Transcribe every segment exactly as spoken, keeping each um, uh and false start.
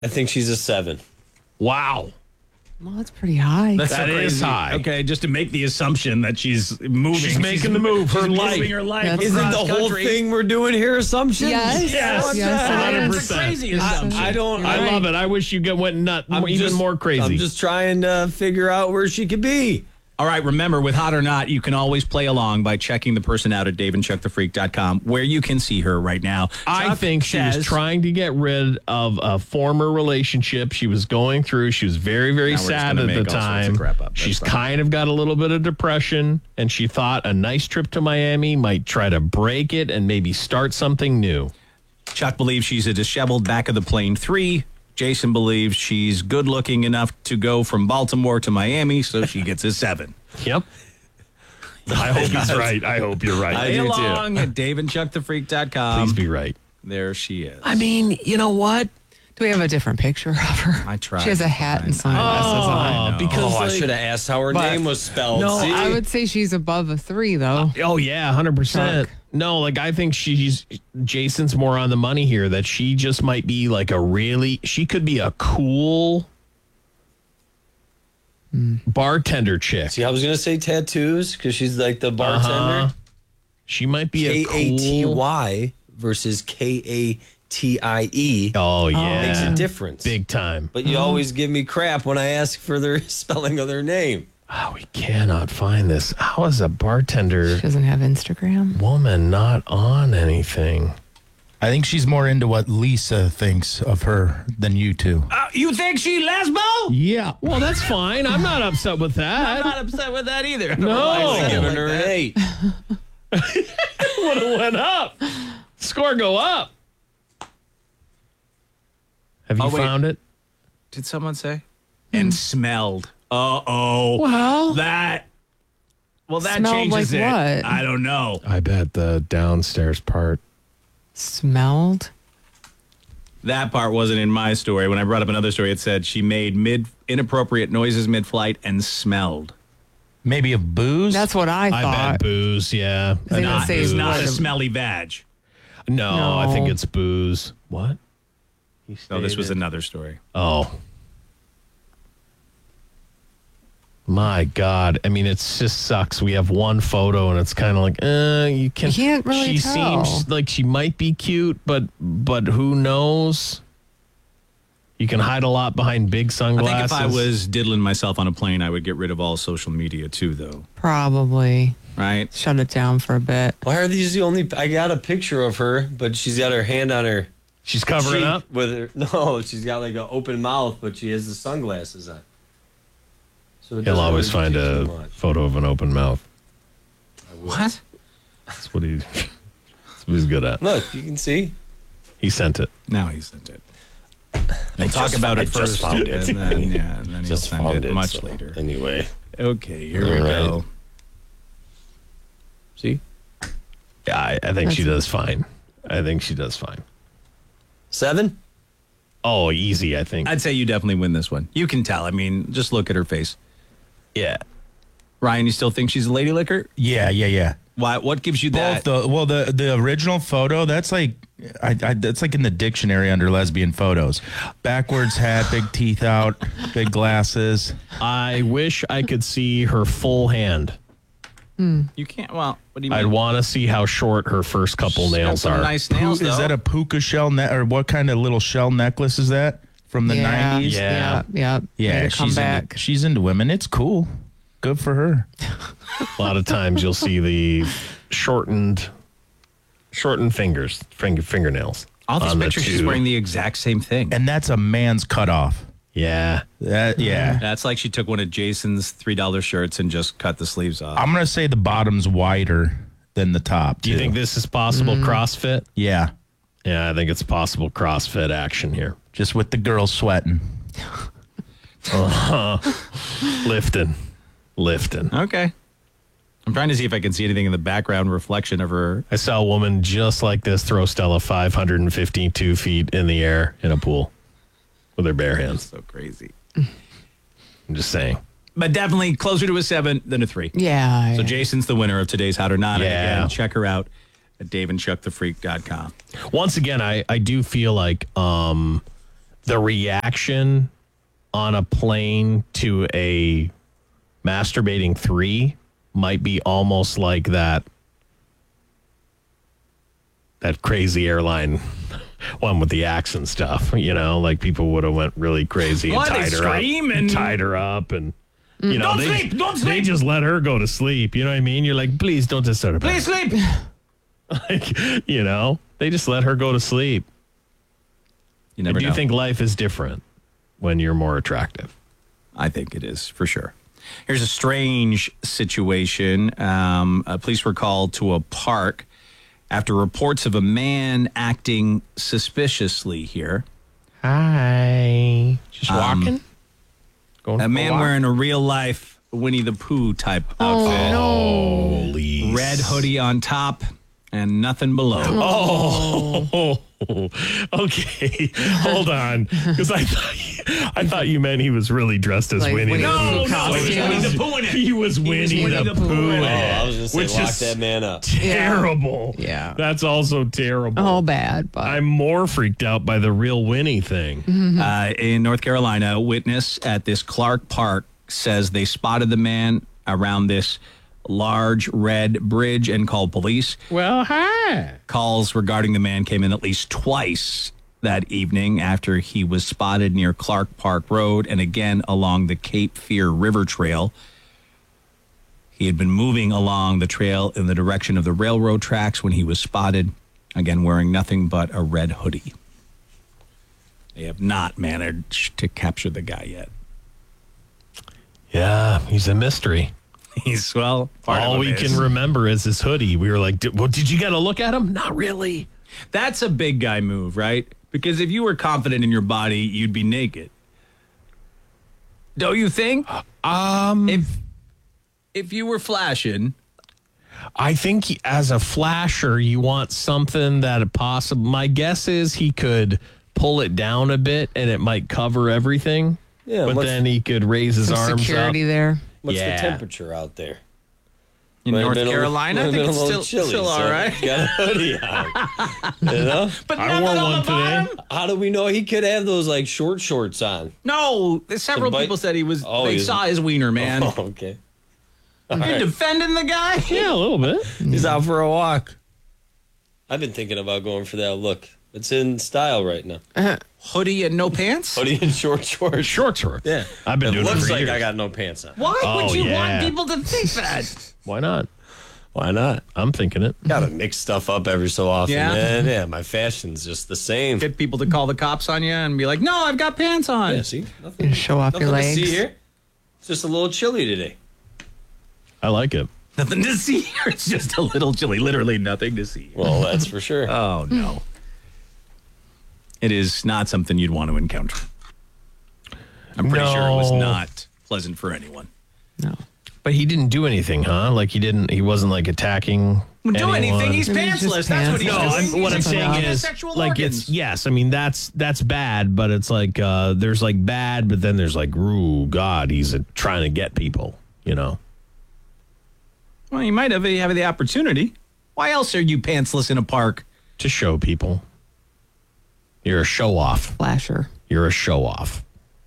I think she's a seven. Wow. Well, that's pretty high. That's that is high. Okay, just to make the assumption that she's moving. She's making she's, the move. Her life. Moving her life. That's Isn't the whole country. thing we're doing here assumptions? Yes. Yes. Yes. one hundred That's percent. a crazy Yes. assumption. I don't. I I love it. I wish you get went nut I'm even just- more crazy. I'm just trying to figure out where she could be. All right, remember, with Hot or Not, you can always play along by checking the person out at dave and chuck the freak dot com, where you can see her right now. I Chuck think she was says- trying to get rid of a former relationship she was going through. She was very, very Now we're just sad gonna at the make all sorts of time. crap up. That's She's fine. kind of got a little bit of depression, and she thought a nice trip to Miami might try to break it and maybe start something new. Chuck believes she's a disheveled back of the plane three. Jason believes she's good looking enough to go from Baltimore to Miami, so she gets a seven. Yep. I hope he's right. I hope you're right. I Play do too. along at dave and chuck the freak dot com. Please be right. There she is. I mean, you know what? Do we have a different picture of her? I tried. She has a hat and sunglasses on. Oh, because Oh, I like- should have asked how her But- name was spelled. No, See? I would say she's above a three, though. Oh yeah, one hundred percent. Chuck. No, like I think she's Jason's more on the money here, that she just might be like a really she could be a cool bartender chick. See, I was gonna say tattoos because she's like the bartender. Uh-huh. She might be K a A T cool Y versus K A T I E Oh yeah. makes a difference. Big time. But you always give me crap when I ask for their spelling of their name. Oh, we cannot find this. How is a bartender She doesn't have Instagram. woman not on anything? I think she's more into what Lisa thinks of her than you two. Uh, you think she lesbo? Yeah. Well, that's fine. I'm not upset with that. I'm not upset with that either. No. I'm giving Like her an that. eight. Would have went up. Score go up. Have you Oh, wait. found it? Did someone say? And smelled. Uh-oh. Well, That. Well, that Smelled changes like it. what? I don't know. I bet the downstairs part. smelled. That part wasn't in my story. When I brought up another story, it said she made mid inappropriate noises mid-flight and smelled. Maybe of booze? That's what I I thought. bet booze, yeah. They didn't Not, say it's not what a it- smelly badge. No, No. I think it's booze. What? He No, this was stated- another story. Oh. My God. I mean, it just sucks. We have one photo and it's kind of like, uh, you can. You can't really She tell. seems like she might be cute, but but who knows? You can hide a lot behind big I sunglasses. think if I was diddling myself on a plane, I would get rid of all social media too, though. Probably. Right? Shut it down for a bit. Why are these the only? I got a picture of her, but she's got her hand on her. She's covering cheek up. with her. No, she's got like an open mouth, but she has the sunglasses on. So it He'll doesn't always really find do a too much. photo of an open mouth. What? That's what he. That's what he's good at. Look, you can see. He sent it. Now he sent it. We'll talk just- about I it just first, found and it. then yeah, and then he'll Just send found it it much so- later. Anyway, Okay, here we All right. go. see, Yeah, I, I think she That's- does fine. I think she does fine. seven. Oh, easy. I think. I'd say you definitely win this one. You can tell. I mean, just look at her face. yeah. Ryan, you still think she's a lady licker? yeah, yeah, yeah. Why? What gives you that? Both the well, the the original photo that's like, I, I that's like in the dictionary under lesbian photos. Backwards hat, big teeth out, big glasses. I wish I could see her full hand. You can't. Well, what do you mean? I'd want to see how short her first couple She's got nails some are. Nice Who, nails. is though. that a puka shell net or what kind of little shell necklace is that from the yeah, nineties? Yeah. Yeah. Yeah, Made her come she's back. Into, she's into women. It's cool. Good for her. A lot of times you'll see the shortened, shortened fingers, finger, fingernails. All these on the pictures, she's two. wearing the exact same thing. And that's a man's cutoff. Yeah. That yeah. That's like she took one of Jason's three dollar shirts and just cut the sleeves off. I'm gonna say the bottom's wider than the top. Do you too. think this is possible CrossFit? Yeah, Yeah, I think it's possible CrossFit action here. just with the girls sweating. Lifting. Lifting. Okay. I'm trying to see if I can see anything in the background reflection of her. I saw a woman just like this throw Stella five hundred fifty-two feet in the air in a pool with her bare hands. So crazy. I'm just saying. But definitely closer to a seven than a three. Yeah. So Jason's the winner of today's Hot or Not. And Yeah. again, check her out at dave and chuck the freak dot com. Once again, I, I do feel like um, the reaction on a plane to a masturbating three might be almost like that that crazy airline one with the axe and stuff, you know, like people would have went really crazy and What, they tied her up, scream and and- tied her up and you know, Don't they, sleep, don't they sleep. just let her go to sleep. You know what I mean? You're like, please don't disturb her. Please sleep. Like, you know, they just let her go to sleep. You never I do know. think life is different when you're more attractive. I think it is, for sure. Here's a strange situation. Um, uh, police were called to a park after reports of a man acting suspiciously here. Hi. Just walking? Going A man wearing a real-life Winnie the Pooh type outfit. Holy Red hoodie on top and nothing below. Oh, okay. Hold on, because I thought I thought you meant he was really dressed as Like Winnie. Winnie the the Pooh. Pooh costume. Winnie the Pooh in it. He was Winnie, Winnie the, the Pooh Pooh. in in Oh, it. I was gonna say, Which lock is that man up. Terrible. Yeah. That's also terrible. Oh, bad. But I'm more freaked out by the real Winnie thing. Uh, in North Carolina, a witness at this Clark Park says they spotted the man around this large red bridge and called police. Well, hi. Calls regarding the man came in at least twice that evening after he was spotted near Clark Park Road and again along the Cape Fear River Trail. He had been moving along the trail in the direction of the railroad tracks when he was spotted, again wearing nothing but a red hoodie. They have not managed to capture the guy yet. Yeah, he's a mystery. He's, well, part All of we him is. can remember is his hoodie. We were like, did, well, did you get a look at him? Not really. That's a big guy move, right? Because if you were confident in your body, you'd be naked. Don't you think? Um, If if you were flashing, I think he- as a flasher, you want something that possible. My guess is he could pull it down a bit and it might cover everything. Yeah, but what's- then he could raise his some arms security up. there. What's Yeah. the temperature out there? in Might have North been a little- Carolina, might I have think been it's a little still, chilly, still all so right. Got a hoodie on. You know? But I nothing wore on one the today. bottom. How do we know he could have those like short shorts on? No, there's several The bite- people said he was. Oh, they he's- saw his wiener, man. Oh, okay. All You're right. defending the guy. Yeah, a little bit. He's out for a walk. I've been thinking about going for that look. It's in style right now. Hoodie and no pants. Hoodie and short shorts. Short shorts. Yeah. I've been it doing it looks for like years. I got no pants on. Why Oh, would you yeah. want people to think that? Why not? Why not? I'm thinking it. Gotta mix stuff up every so often. Yeah? Man. Yeah, my fashion's just the same. Get people to call the cops on you and be like, "No, I've got pants on." Yeah, see? Nothing, Show off nothing your to see legs. here. It's just a little chilly today. I like it. Nothing to see here. It's just a little chilly. Literally nothing to see. Well, that's for sure. Oh, no. It is not something you'd want to encounter. I'm pretty sure it was No. not pleasant for anyone. No. But he didn't do anything, huh? Like he didn't. He wasn't like attacking. Do anyone. anything. He's Maybe he's pantsless. just That's what he's No, pantsless. doing. I'm, what I'm He's saying exploiting his is, sexual like, organs. it's yes. I mean, that's that's bad, but it's like uh, there's like bad, but then there's like, ooh, God, he's uh, trying to get people. You know, Well, you might have, have the opportunity. Why else are you pantsless in a park? to show people. You're a show off. Flasher. You're a show off.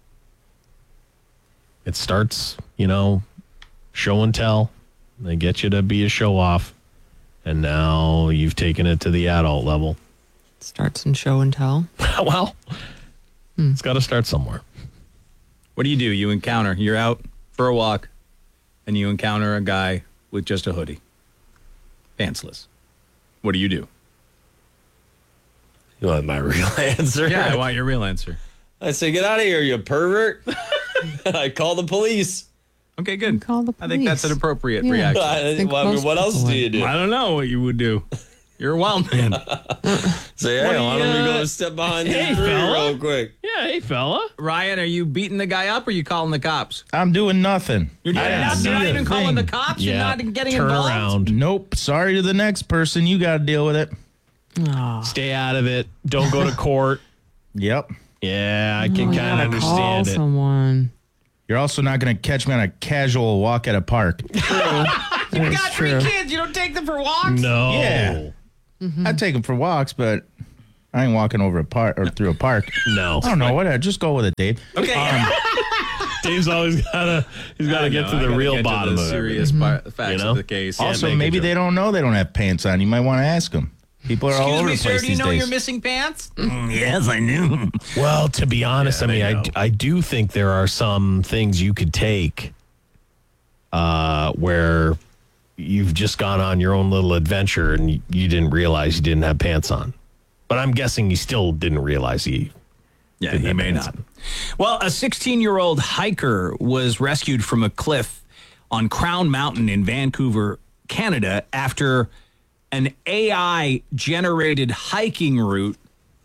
It starts, you know, show and tell. They get you to be a show off, and now you've taken it to the adult level. Starts in show and tell. Well, it's got to start somewhere. What do you do? You encounter, you're out for a walk, and you encounter a guy with just a hoodie, pantsless. What do you do? You want my real answer? Yeah, I want your real answer. I say, get out of here, you pervert. I call the police. Okay, good. Call the I think that's an police. appropriate Yeah. reaction. I, think well, I mean, most what else people do you would. do? I don't know what you would do. You're a wild man. Say, hey, What do why you, don't we uh, go step behind hey, the tree fella. real quick? Yeah, hey, fella. Ryan, are you beating the guy up or are you calling the cops? I'm doing nothing. You're, I not, didn't you're not see a even calling the thing. cops? You're Yeah, not getting turn involved? around. Nope. Sorry to the next person. You got to deal with it. Oh. Stay out of it. Don't go to court. Yep. Yeah, I can kind of Call understand it. someone. You're also not going to catch me on a casual walk at a park. You That's got three true. kids. You don't take them for walks? No. Yeah. I take them for walks, but I ain't walking over a park or through a park. No. I don't know. Whatever. Just go with it, Dave. Okay. Um, Dave's always gotta he's gotta get to the real bottom of it. serious part, facts You know? of the case. also, make a maybe joke. they don't know they don't have pants on. You might want to ask them. People are all Excuse over me, the sir, place do you these know days. you're missing pants? Yes, I knew. Well, to be honest, Yeah, I mean, they I, know. I do think there are some things you could take uh, where you've just gone on your own little adventure and you, you didn't realize you didn't have pants on. But I'm guessing you still didn't realize he. Yeah, Didn't he have may pants not. on. Well, a sixteen-year-old hiker was rescued from a cliff on Crown Mountain in Vancouver, Canada, after an A I-generated hiking route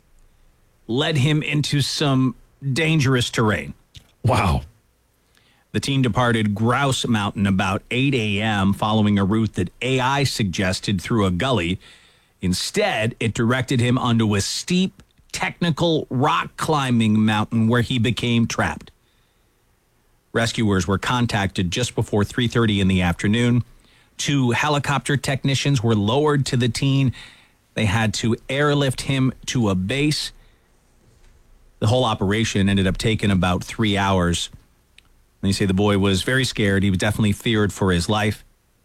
led him into some dangerous terrain. Wow. The teen departed Grouse Mountain about eight a.m. following a route that A I suggested through a gully. Instead, it directed him onto a steep, technical rock climbing mountain where he became trapped. Rescuers were contacted just before three thirty in the afternoon. Two helicopter technicians were lowered to the teen. They had to airlift him to a base. The whole operation ended up taking about three hours. They say the boy was very scared. He was definitely feared for his life.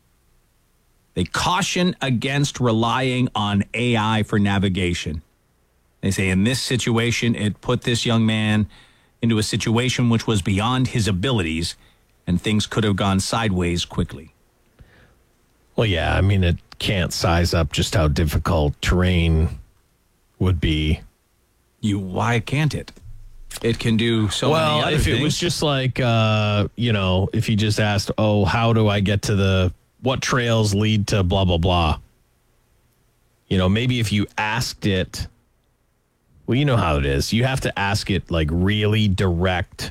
They caution against relying on A I for navigation. They say in this situation, it put this young man into a situation which was beyond his abilities, and things could have gone sideways quickly. Well, yeah, I mean, it can't size up just how difficult terrain would be. You, why can't it? It can do so many Well, other if things. it was just like, uh, you know, if you just asked, oh, how do I get to the, what trails lead to blah, blah, blah. You know, maybe if you asked it, well, you know how it is. You have to ask it like really direct,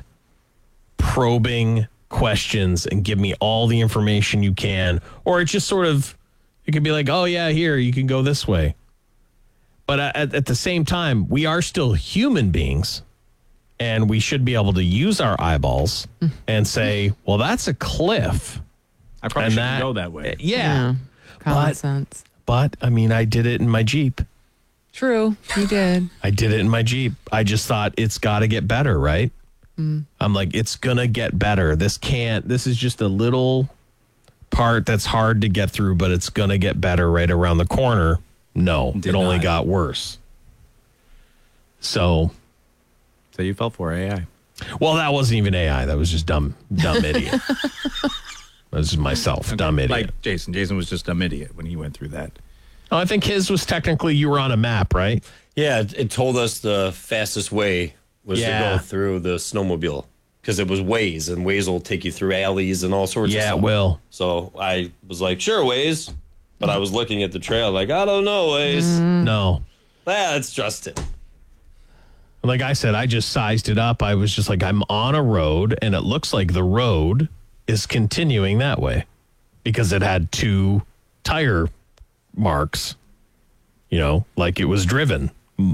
probing questions and give me all the information you can. Or it just sort of, it could be like, oh, yeah, here, you can go this way. But at, at the same time, we are still human beings. And we should be able to use our eyeballs and say, well, that's a cliff. I probably and shouldn't that- go that way. Yeah. Yeah. Common But- sense. But, I mean, I did it in my Jeep. True. You did. I did it in my Jeep. I just thought it's got to get better, right? I'm like, it's going to get better. This can't, this is just a little part that's hard to get through, but it's going to get better right around the corner. No, Did it only not. got worse. So, So you fell for A I. well, that wasn't even A I. That was just dumb, dumb idiot. That was just myself, dumb idiot. Like Jason. Jason was just a dumb idiot when he went through that. Oh, I think his was technically you were on a map, right? Yeah, it, it told us the fastest way was Yeah. to go through the snowmobile because it was Waze, and Waze will take you through alleys and all sorts of Yeah, stuff. it will. So I was like, sure, Waze. But I was looking at the trail like, I don't know, Waze. No. Ah, it's just it. Like I said, I just sized it up. I was just like, I'm on a road, and it looks like the road is continuing that way because it had two tire marks, you know, like it was driven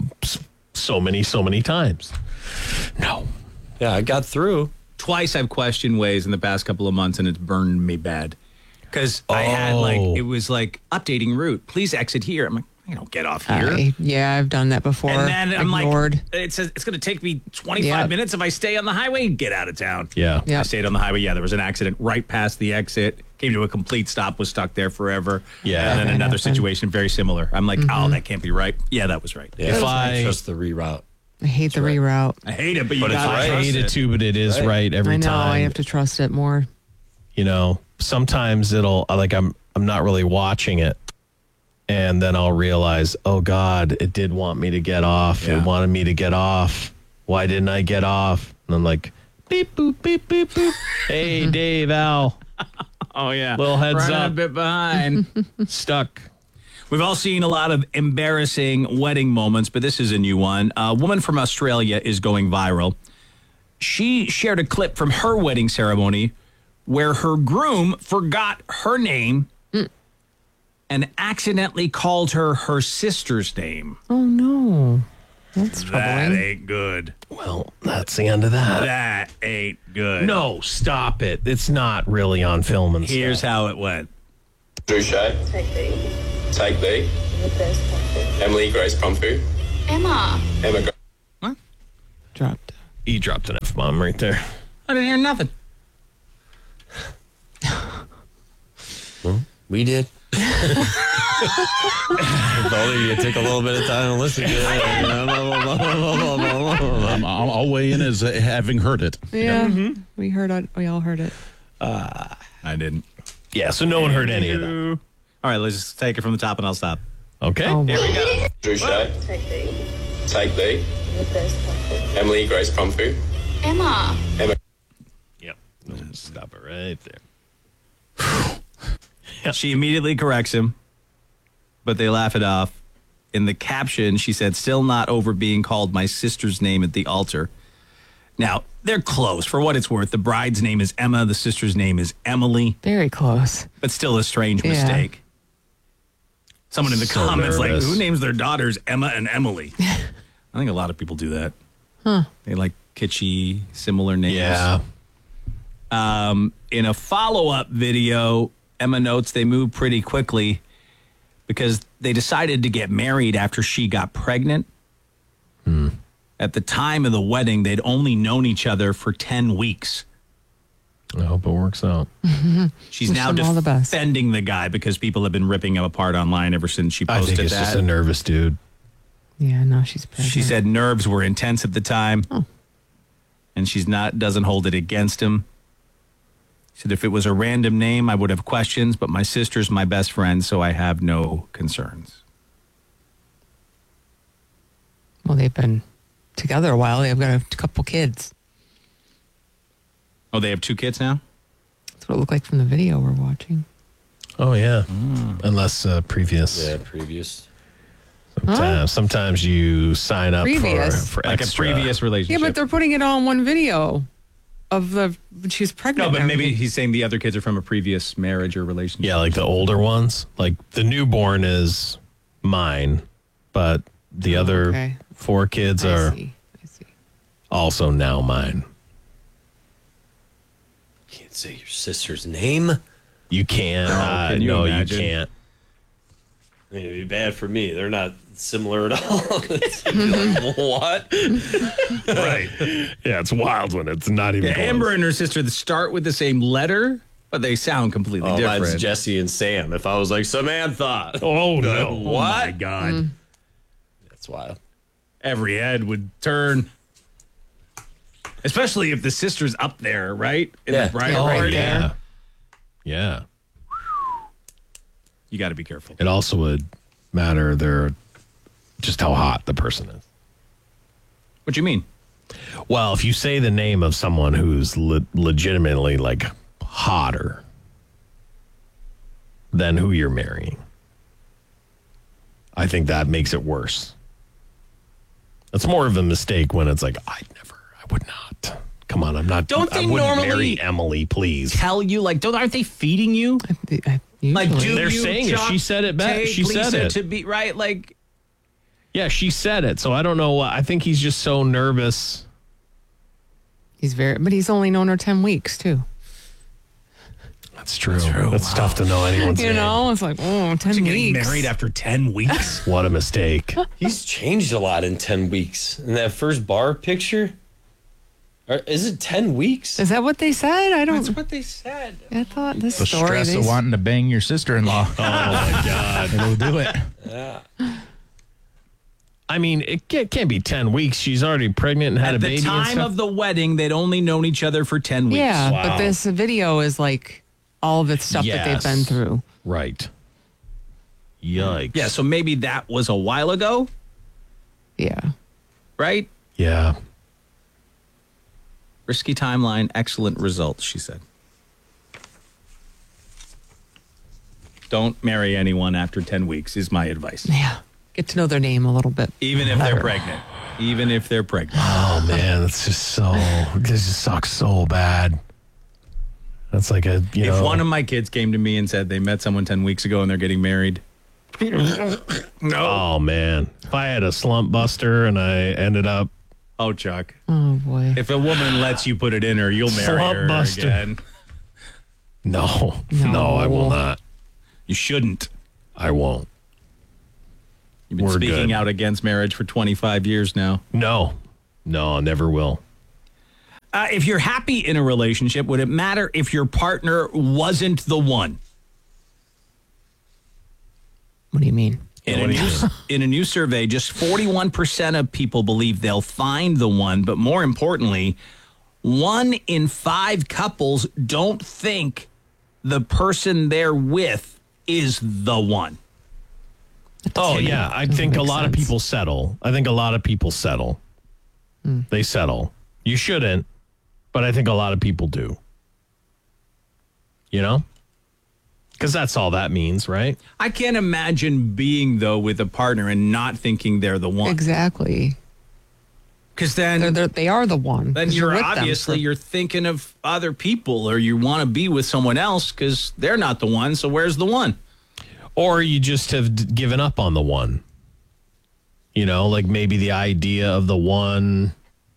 so many, so many times. No. Yeah, I got through. Twice I've questioned Waze in the past couple of months, and it's burned me bad. Because I had like, Oh. it was like, updating route. Please exit here. I'm like, I don't get off here. I, yeah, I've done that before. And then I'm Ignored. like, it says it's going to take me twenty-five Yep. minutes if I stay on the highway and get out of town. Yeah. Yep. I stayed on the highway. Yeah, there was an accident right past the exit. Came to a complete stop, was stuck there forever. Yeah. And then That another happened. situation very similar. I'm like, oh, that can't be right. Yeah, that was right. Yeah, If it's I- just the reroute. I hate the reroute. I hate it, but you But it's got right. I hate it too, but it is right, Right. every I know. time. I have to trust it more. You know, sometimes it'll like I'm I'm not really watching it, and then I'll realize, oh God, it did want me to get off. Yeah. It wanted me to get off. Why didn't I get off? And I'm like, beep boop beep beep boop. Hey Dave, Al, Oh, yeah. Little heads Running up. a bit behind. stuck. We've all seen a lot of embarrassing wedding moments, but this is a new one. A woman from Australia is going viral. She shared a clip from her wedding ceremony where her groom forgot her name and accidentally called her her sister's name. Oh no, that's That troubling. ain't good. Well, that's the end of that. That ain't good. No, stop it. It's not really on film and Here's stuff. how it went. Drew Shea. Take B. Take B. The first one. Emily Grace Pompu. Emma. Emma, go. What? Dropped. He dropped an F bomb right there. I didn't hear nothing. We did. If only you took a little bit of time to listen to it. I'm, I'll, I'll weigh in as uh, having heard it. Yeah. We heard it. We all heard it. I didn't. Yeah, so no one heard any of that. All right, let's just take it from the top and I'll stop. Okay. Oh, Here we go. Drew Shea. Take B. Take B. Emily Grace Pomfu. Emma. Emma. Yep. Stop it right there. She immediately corrects him, but they laugh it off. In the caption, she said, still not over being called my sister's name at the altar. Now, they're close. For what it's worth, the bride's name is Emma. The sister's name is Emily, very close. but still a strange Yeah. mistake. Someone in the So comments nervous. like, who names their daughters Emma and Emily? I think a lot of people do that. Huh. They like kitschy, similar names. Yeah. Um, in a follow-up video, Emma notes they moved pretty quickly because they decided to get married after she got pregnant. Hmm. At the time of the wedding, they'd only known each other for ten weeks. I hope it works out. She's Wish now them all the best. defending the guy because people have been ripping him apart online ever since she I posted think it's that. just a nervous dude. Yeah, no, she's pregnant. She said nerves were intense at the time, and she's not doesn't hold it against him. She said if it was a random name, I would have questions, but my sister's my best friend, so I have no concerns. Well, they've been together a while. They've got a couple kids. Oh, they have two kids now? That's what it looked like from the video we're watching. Oh, yeah. Unless uh, previous. Yeah, previous. Sometimes, sometimes you sign up for, Previous. for Like extra. a previous Yeah, relationship. but they're putting it all in one video of the when she was no, pregnant. but and maybe everything. he's saying the other kids are from a previous marriage or relationship. Yeah, like the older ones. Like the newborn is mine, but the Oh, other okay. four kids I are see. I see. also now mine. Can't say your sister's name. You can't. uh, can you no, you imagine? can't. I mean, it'd be bad for me. They're not similar at all. It's like, what? Right. Yeah, it's wild when it's not even. Yeah, close. Amber and her sister that start with the same letter, but they sound completely Oh, different. mine's Jesse and Sam. If I was like Samantha, Oh no! what? Oh my God. That's wild. Every head would turn. Especially if the sister's up there, right? In Yeah. the bride Yeah, right party. Yeah. Yeah. You got to be careful. It also would matter their just how hot the person is. What do you mean? Well, if you say the name of someone who's le- legitimately like hotter than who you're marrying, I think that makes it worse. It's more of a mistake when it's like, I'd never, I would not. Come on, I'm not. Don't I they wouldn't normally- marry Emily, please? Tell you, like, don't aren't they feeding you? I, I, usually. Like, do They're you saying it. Chuck, She said it best. take She said Lisa it. to be right. Like, Yeah, she said it. So I don't know. why- I think he's just so nervous. He's very, but he's only known her ten weeks too. That's true. That's tough to know anyone's You name. know, it's like, oh, ten getting weeks. married after ten weeks. What a mistake. He's changed a lot in ten weeks. In that first bar picture, or is it ten weeks? Is that what they said? I don't. That's what they said. I thought this The story. stress they, of wanting to bang your sister-in-law. Oh my God. It'll do it. I mean, it can't, can't be ten weeks. She's already pregnant and had a At baby. the and time stuff. of the wedding, they'd only known each other for ten weeks. yeah, Wow. but this video is like all of the stuff that they've Yes. been through. Right. Yikes. Yeah, so maybe that was a while ago, Yeah. right? Yeah. Risky timeline, excellent results, she said. Don't marry anyone after ten weeks is my advice. Yeah. Get to know their name a little bit. Even if they're better. pregnant. Even if they're pregnant. Oh man, it's just so. This just sucks so bad. That's like a you If know. one of my kids came to me and said they met someone ten weeks ago and they're getting married. Oh man, if I had a slump buster and I ended up. Oh, Chuck. Oh boy. If a woman lets you put it in her, you'll marry Slump her buster. again. No, no, No. I will not. You shouldn't. I won't. You've been We're speaking good. out against marriage for twenty-five years now. No, no, never will. Uh, if you're happy in a relationship, would it matter if your partner wasn't the one? What do you mean? In, What a do you new, mean? in a new survey, just forty-one percent of people believe they'll find the one, but more importantly, one in five couples don't think the person they're with is the one. Oh yeah, I think a make lot of sense. people settle. I think a lot of people settle. They settle. You shouldn't, but I think a lot of people do. You know? Because that's all that means, right? I can't imagine being, though, with a partner and not thinking they're the one. Exactly. Because then, They're, they're, they are the one. then 'cause you're with them obviously, for- you're thinking of other people or you want to be with someone else because they're not the one. So where's the one? Or you just have d- given up on the one. You know, like maybe the idea of the one,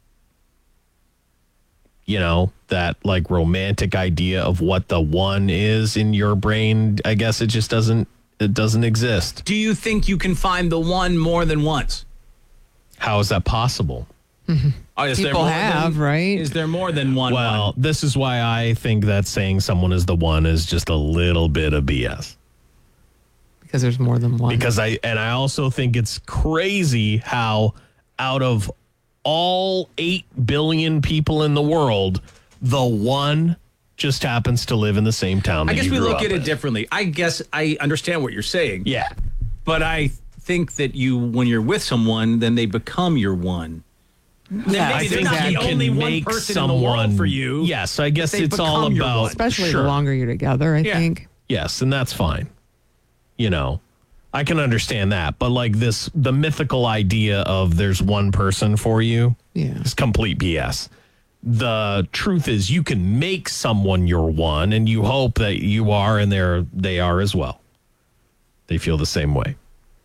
you know, that like romantic idea of what the one is in your brain, I guess it just doesn't, it doesn't exist. Do you think you can find the one more than once? How is that possible? Oh, is there People more have, than- right? Is there more than one? Well, one? this is why I think that saying someone is the one is just a little bit of B S. because there's more than one. Because I and I also think it's crazy how out of all eight billion people in the world, the one just happens to live in the same town. I that guess you we grew look up at it in. differently. I guess I understand what you're saying. Yeah. But I think that you, when you're with someone, then they become your one. Yeah, maybe I they're think not that the can only one make person in the world for you. Yes, I guess they it's all become your about one. Especially sure. the longer you're together, I Yeah. think. Yes, and that's fine. You know, I can understand that, but like this, the mythical idea of there's one person for you Yeah. is complete B S. The truth is, you can make someone your one, and you hope that you are, and they're they are as well. They feel the same way.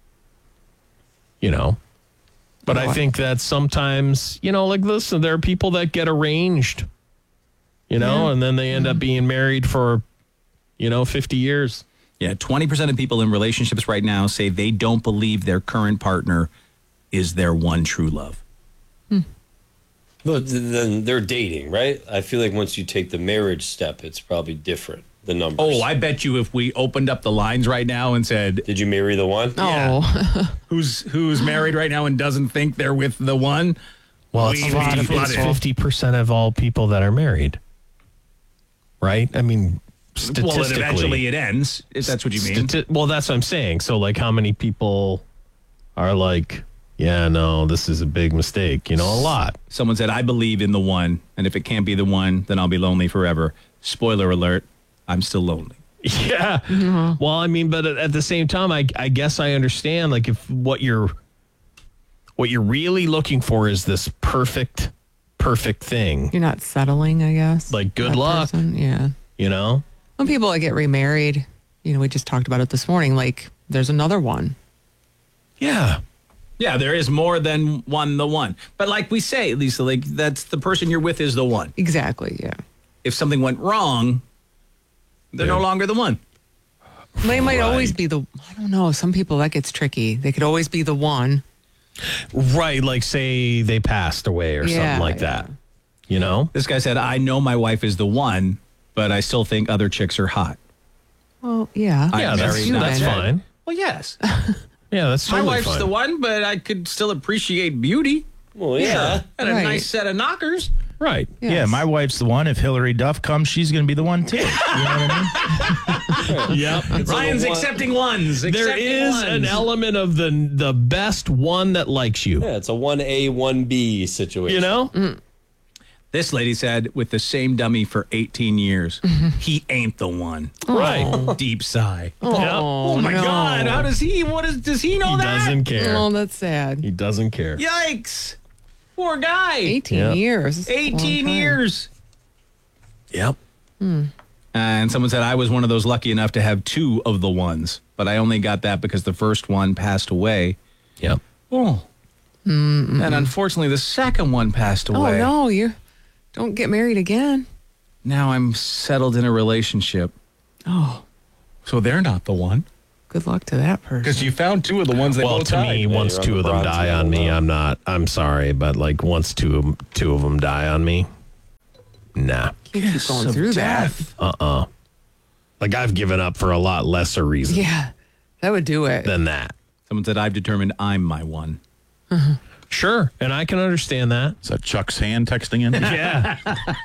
You know, but I What? think that sometimes, you know, like listen, there are people that get arranged, you know, and then they end up being married for, you know, fifty years. Yeah, twenty percent of people in relationships right now say they don't believe their current partner is their one true love. But then they're dating, right? I feel like once you take the marriage step, it's probably different. The numbers. Oh, I bet you if we opened up the lines right now and said, Did you marry the one? Oh, who's who's married right now and doesn't think they're with the one? Well, We- it's A lot of fifty, it's people. fifty percent of all people that are married, right? I mean, Well, statistically, it eventually it ends, if that's what you mean. stati- well, that's what I'm saying. So, like, how many people are like, yeah, no, this is a big mistake? You know, a lot. Someone said, I believe in the one, and if it can't be the one, then I'll be lonely forever. Spoiler alert, I'm still lonely. Yeah. Well, I mean, but at, at the same time, I, I guess I understand. Like, if what you're, what you're really looking for is this perfect, perfect thing. you're not settling, I guess. Like, good That luck. person, Yeah. You know. When people that get remarried, you know, we just talked about it this morning. Like, there's another one. Yeah. Yeah, there is more than one the one. But like we say, Lisa, like that's the person you're with is the one. Exactly. Yeah. If something went wrong, they're no longer the one. They might Right. always be the. I don't know. Some people that gets tricky. They could always be the one. Right, like say they passed away or Yeah, something like yeah. that. You know? This guy said, I know my wife is the one, but I still think other chicks are hot. Well, yeah. I Yeah, that's, married that's human. fine. Well, yes. Yeah, that's My totally wife's fine. the one, but I could still appreciate beauty Well, yeah. and a Right. nice set of knockers. Right. Yes. Yeah, my wife's the one. If Hillary Duff comes, she's going to be the one too. You know what I mean? Yep. Ryan's one- accepting ones. There accepting is ones. an element of the the best one that likes you. Yeah, it's a one A, one B situation. You know? This lady said, with the same dummy for eighteen years, he ain't the one. Right. Deep sigh. Oh, Oh my no. God! How does he? What is? Does he know He that? doesn't care. Oh, that's sad. He doesn't care. Yikes! Poor guy. eighteen Yeah. years. That's a long Eighteen time. years. Yep. And someone said I was one of those lucky enough to have two of the ones, but I only got that because the first one passed away. Yep. Oh. And unfortunately, the second one passed Oh away. no, you don't get married again. Now I'm settled in a relationship. Oh, So they're not the one. good luck to that person. Because you found two of the ones they Well, both to died. me, Yeah, once you're on two the of them bronze die medal on me, now. I'm not. I'm sorry, but like once two of 'em- two of them die on me, nah. You keep going through that. Uh-uh. Like I've given up for a lot lesser reason Yeah, that would do it. than that. Someone said, I've determined I'm my one. Sure, and I can understand that. Is that Chuck's hand texting in? Yeah.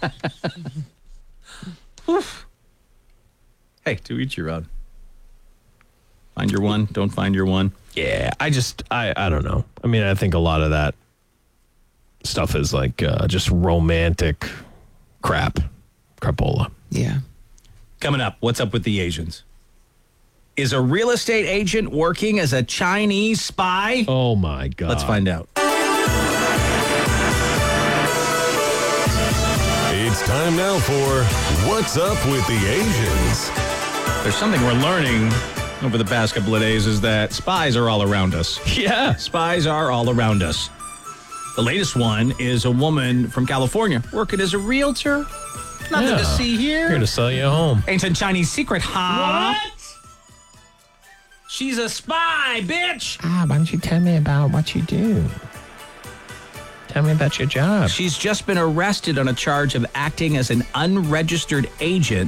Hey, to each your own. Find your one, don't find your one. Yeah, I just, I, I don't know. I mean, I think a lot of that stuff is like uh, just romantic crap, crapola. Yeah. Coming up, what's up with the Asians? Is a real estate agent working as a Chinese spy? Oh my God. Let's find out. It's time now for What's Up with the Asians. There's something we're learning over the past couple of days is that spies are all around us. Yeah. Spies are all around us. The latest one is a woman from California working as a realtor. Nothing Yeah. to see here. Here to sell you a home. Ancient Chinese secret, huh? What? She's a spy, bitch. Ah, why don't you tell me about what you do? Tell me about your job. She's just been arrested on a charge of acting as an unregistered agent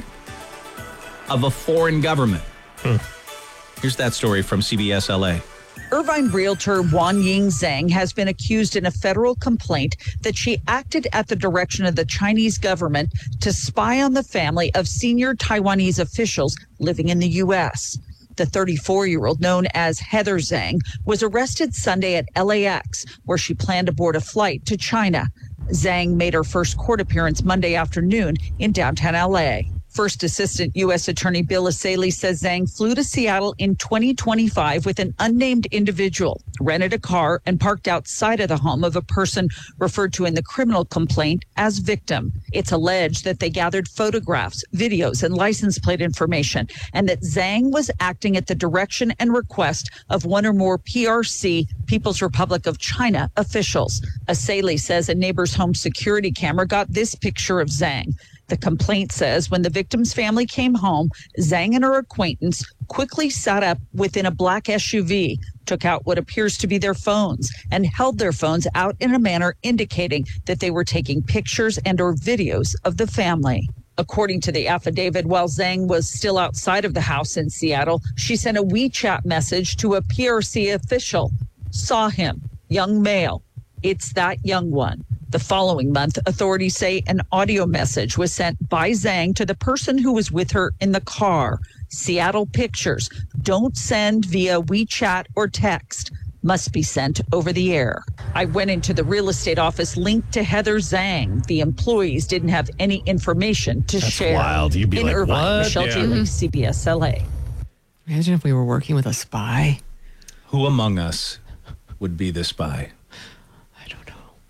of a foreign government. Hmm. Here's that story from C B S L A. Irvine realtor Wan Ying Zhang has been accused in a federal complaint that she acted at the direction of the Chinese government to spy on the family of senior Taiwanese officials living in the U S. The thirty-four-year-old, known as Heather Zhang, was arrested Sunday at L A X, where she planned to board a flight to China. Zhang made her first court appearance Monday afternoon in downtown L A. First Assistant U S Attorney Bill Asaley says Zhang flew to Seattle in twenty twenty-five with an unnamed individual, rented a car, and parked outside of the home of a person referred to in the criminal complaint as victim. It's alleged that they gathered photographs, videos, and license plate information, and that Zhang was acting at the direction and request of one or more P R C, People's Republic of China, officials. Asaley says a neighbor's home security camera got this picture of Zhang. The complaint says when the victim's family came home, Zhang and her acquaintance quickly sat up within a black S U V, took out what appears to be their phones, and held their phones out in a manner indicating that they were taking pictures and or videos of the family. According to the affidavit, while Zhang was still outside of the house in Seattle, she sent a WeChat message to a P R C official. Saw him, young male. It's that young one. The following month, authorities say an audio message was sent by Zhang to the person who was with her in the car. Seattle pictures. Don't send via WeChat or text. Must be sent over the air. I went into the real estate office linked to Heather Zhang. The employees didn't have any information to That's share. wild. You'd be in like, Irvine, what? Michelle Yeah. Jaley, C B S L A. Imagine if we were working with a spy. Who among us would be the spy? I don't know.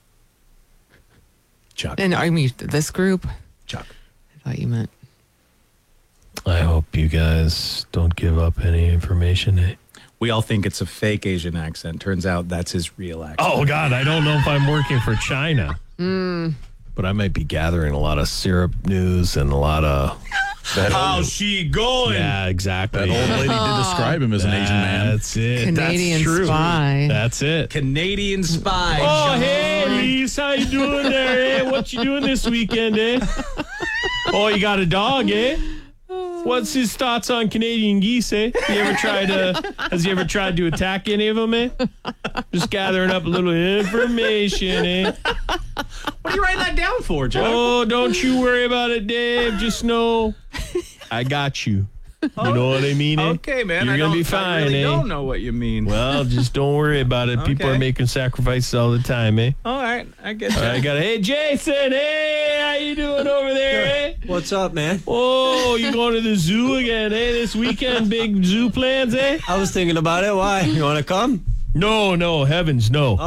Chuck. And I mean, this group, Chuck. I thought you meant. I hope you guys don't give up any information. Eh? We all think it's a fake Asian accent. Turns out that's his real accent. Oh, God, I don't know if I'm working for China. But I might be gathering a lot of syrup news and a lot of... How's she going? Yeah, exactly. That old lady did describe him as an Asian man. That's it. Canadian That's true. spy. That's it. Canadian spy. Oh, John. hey, Lise, how you doing there, eh? What you doing this weekend, eh? Oh, you got a dog, eh? What's his thoughts on Canadian geese, eh? You ever tried to, has he ever tried to attack any of them, eh? Just gathering up a little information, eh? What are you writing that down for, Chuck? Oh, don't you worry about it, Dave. Just know I got you. You know what I mean, eh? Okay, man. You're I going to don't- be fine, I really eh? don't know what you mean. Well, just don't worry about it. People Okay. are making sacrifices all the time, eh? All right, I get you. I got hey Jason, hey, how you doing over there, eh? What's up, man? Oh, you going to the zoo again, eh? This weekend, big zoo plans, eh? I was thinking about it. Why? You want to come? No, no, heavens, no.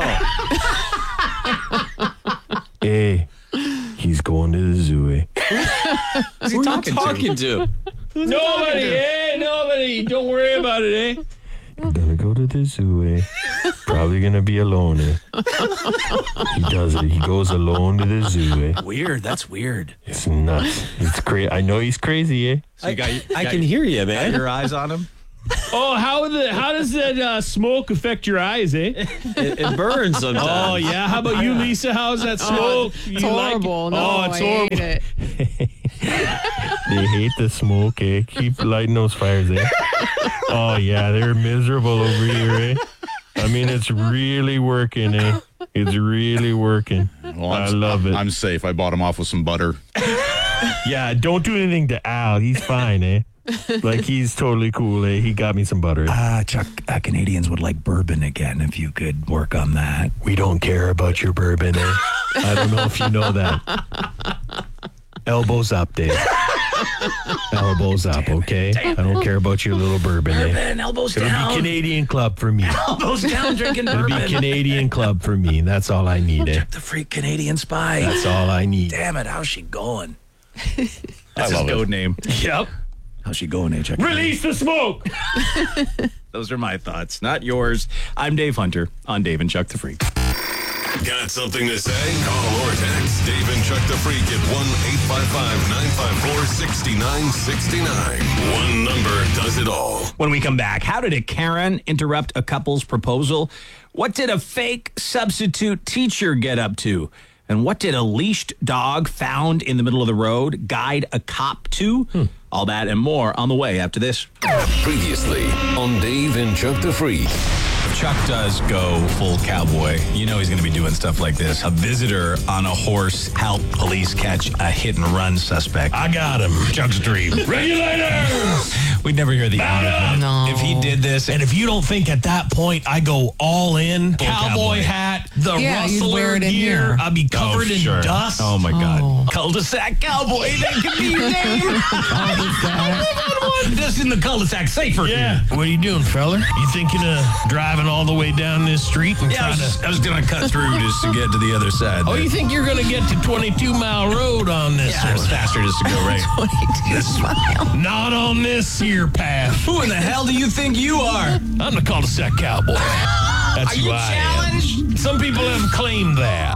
Hey, he's going to the zoo, eh? Who's he Who are talking you to? talking to? Nobody, eh? Nobody. Don't worry about it, eh? I'm gonna go to the zoo, eh? Probably gonna be alone, eh? He does it. He goes alone to the zoo, eh? Weird. That's weird. It's nuts. It's crazy. I know he's crazy, eh? So you got, you I got- can hear you, got man. your eyes on him. Oh, how the how does that uh, smoke affect your eyes, eh? It, it burns sometimes. Oh yeah. How about you, Lisa? How's that smoke? It's You like it? horrible. No, oh, it's I horrible. hate it. They hate the smoke, eh? Keep lighting those fires, eh? Oh yeah, they're miserable over here, eh? I mean, it's really working, eh? It's really working. Well, I I'm, love it. I'm safe. I bought him off with some butter. Yeah, don't do anything to Al. He's fine, eh? Like, he's totally cool, eh? He got me some butter. Ah, Chuck, uh, Canadians would like bourbon again if you could work on that. We don't care about your bourbon, eh? I don't know if you know that. Elbows up, Dave. Elbows up, okay? I don't care about your little bourbon, eh? Bourbon, elbows It'll down. be Canadian Club for me. Elbows down, drinking It'll bourbon. be Canadian Club for me. That's all I need, eh? The freak Canadian spy. That's all I need. Damn it, how's she going? That's I his love it. code name. Yep. How's she going, eh, Chuck? Release the smoke. Those are my thoughts, not yours. I'm Dave Hunter on Dave and Chuck the Freak. Got something to say? Call or text Dave and Chuck the Freak at one eight five five, nine five four, six nine six nine. One number does it all. When we come back, how did a Karen interrupt a couple's proposal? What did a fake substitute teacher get up to? And what did a leashed dog found in the middle of the road guide a cop to? Hmm. All that and more on the way after this. Previously on Dave and Chuck the Freak. If Chuck does go full cowboy, you know he's going to be doing stuff like this. A visitor on a horse helped police catch a hit and run suspect. I got him. Chuck's dream. Regulators! We'd never hear the end of it. No. If he did this, And if you don't think at that point I go all in, cowboy, cowboy. hat, the Yeah, you'd rustler wear it in gear, here. I'd be covered Oh, in sure. dust. Oh my God. Oh. Cul-de-sac cowboy, that could be your name. Just in the cul-de-sac, safer. Yeah. What are you doing, fella? You thinking of driving all the way down this street and Yeah, I trying was, to... I was going to cut through just to get to the other side. Oh, there. you think you're going to get to twenty-two mile road on this Yeah, it's one? faster just to go right. Not on this here path. Who in the hell do you think you are? I'm the cul-de-sac cowboy. That's Are who you I challenged? am. Some people have claimed that.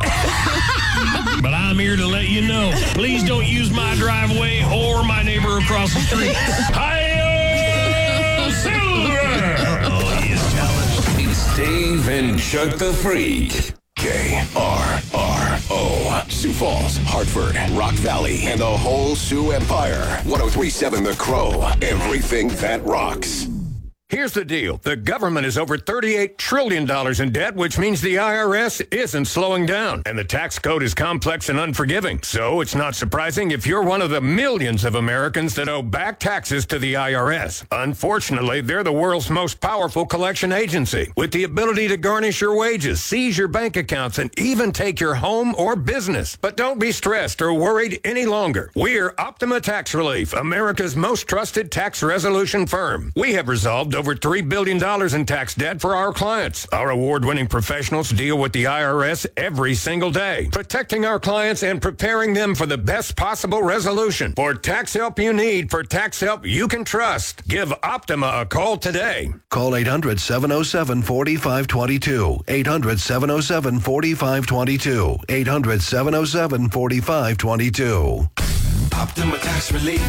But I'm here to let you know. Please don't use my driveway or my neighbor across the street. Hi-yo, Silver! Oh, he is challenged. It's Dave and Chuck the Freak. K R R O. Sioux Falls, Hartford, Rock Valley, and the whole Sioux Empire. one oh three point seven The Crow. Everything that rocks. Here's the deal. The government is over thirty-eight trillion dollars in debt, which means the I R S isn't slowing down. And the tax code is complex and unforgiving. So it's not surprising if you're one of the millions of Americans that owe back taxes to the I R S. Unfortunately, they're the world's most powerful collection agency, with the ability to garnish your wages, seize your bank accounts, and even take your home or business. But don't be stressed or worried any longer. We're Optima Tax Relief, America's most trusted tax resolution firm. We have resolved over three billion dollars in tax debt for our clients. Our award-winning professionals deal with the I R S every single day, protecting our clients and preparing them for the best possible resolution. For tax help you need, for tax help you can trust, give Optima a call today. Call eight hundred, seven oh seven, four five two two. eight hundred, seven oh seven, four five two two. eight hundred, seven oh seven, four five two two. Optima Tax Relief.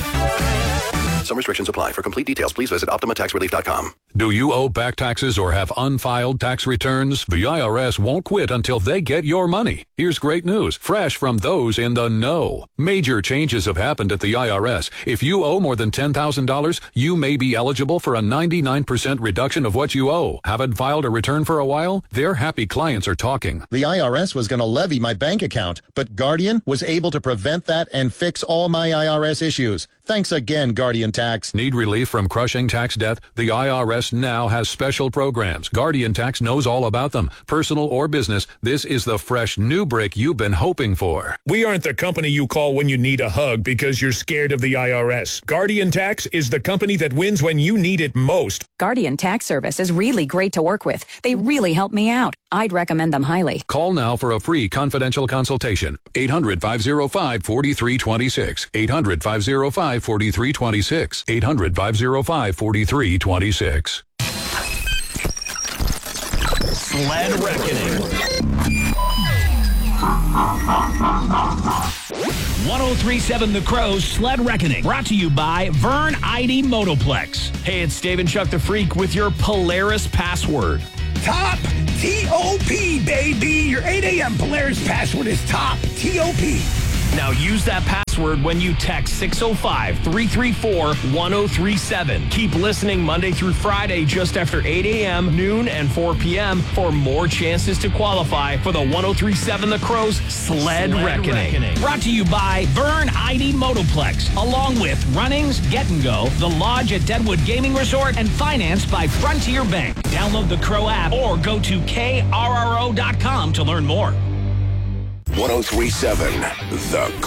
Some restrictions apply. For complete details, please visit optima tax relief dot com. Do you owe back taxes or have unfiled tax returns? The I R S won't quit until they get your money. Here's great news, fresh from those in the know. Major changes have happened at the I R S. If you owe more than ten thousand dollars, you may be eligible for a ninety-nine percent reduction of what you owe. Haven't filed a return for a while? Their happy clients are talking. The I R S was going to levy my bank account, but Guardian was able to prevent that and fix all my I R S issues. Thanks again, Guardian Tax. Need relief from crushing tax debt? The I R S now has special programs. Guardian Tax knows all about them. Personal or business, this is the fresh new brick you've been hoping for. We aren't the company you call when you need a hug because you're scared of the I R S. Guardian Tax is the company that wins when you need it most. Guardian Tax Service is really great to work with. They really help me out. I'd recommend them highly. Call now for a free confidential consultation. eight hundred, five oh five, four three two six. eight hundred, five oh five, four three two six. eight hundred, five oh five, four three two six. Sled Reckoning. ten thirty-seven The Crow's Sled Reckoning, brought to you by Vern I D Motoplex. Hey, it's Dave and Chuck the Freak with your Polaris password. Top T O P, baby. Your eight a.m. Polaris password is top T O P. Now use that password when you text six oh five, three three four, one oh three seven. Keep listening Monday through Friday just after eight a.m., noon, and four p.m. for more chances to qualify for the ten thirty-seven The Crow's Sled, Sled Reckoning. Reckoning. Brought to you by Vern I D Motoplex, along with Runnings, Get and Go, The Lodge at Deadwood Gaming Resort, and financed by Frontier Bank. Download the Crow app or go to K R R O dot com to learn more. ten thirty-seven The